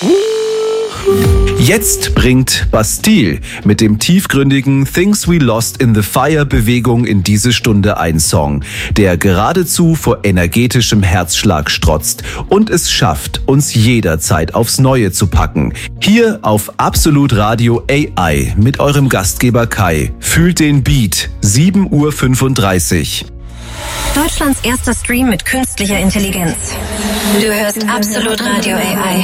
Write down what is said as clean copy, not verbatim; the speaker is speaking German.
Jetzt bringt Bastille mit dem tiefgründigen Things We Lost in the Fire Bewegung in diese Stunde ein Song, der geradezu vor energetischem Herzschlag strotzt und es schafft, uns jederzeit aufs Neue zu packen. Hier auf Absolut Radio AI mit eurem Gastgeber Kai. Fühlt den Beat, 7:35 Uhr. Deutschlands erster Stream mit künstlicher Intelligenz. Du hörst Absolut Radio AI.